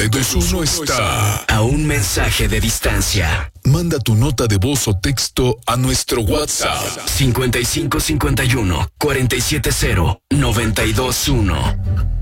X1 está a un mensaje de distancia. Manda tu nota de voz o texto a nuestro WhatsApp 5551 470 921.